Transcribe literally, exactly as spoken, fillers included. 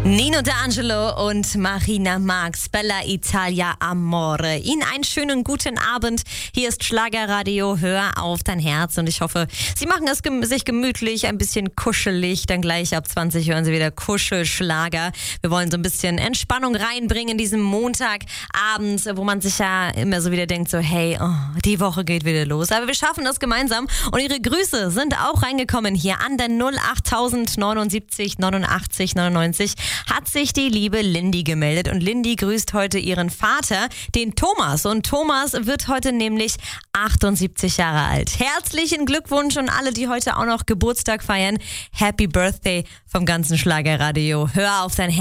Nino D'Angelo und Marina Marx, Bella Italia Amore. Ihnen einen schönen guten Abend. Hier ist Schlagerradio, hör auf dein Herz. Und ich hoffe, Sie machen es gem- sich gemütlich, ein bisschen kuschelig. Dann gleich ab zwanzig hören Sie wieder Kuschelschlager. Wir wollen so ein bisschen Entspannung reinbringen diesen Montagabend, wo man sich ja immer so wieder denkt, so hey, oh, die Woche geht wieder los. Aber wir schaffen das gemeinsam. Und Ihre Grüße sind auch reingekommen hier an der null acht neunundsiebzig neunundachtzig neunundneunzig. Hat sich die liebe Lindy gemeldet und Lindy grüßt heute ihren Vater, den Thomas. Und Thomas wird heute nämlich achtundsiebzig Jahre alt. Herzlichen Glückwunsch und alle, die heute auch noch Geburtstag feiern. Happy Birthday vom ganzen Schlagerradio. Hör auf dein Herz.